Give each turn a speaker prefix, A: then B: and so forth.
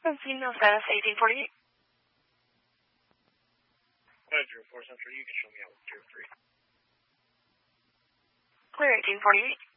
A: Female status 1848.
B: 504 Central, you can show me out with 03.
A: Clear 1848.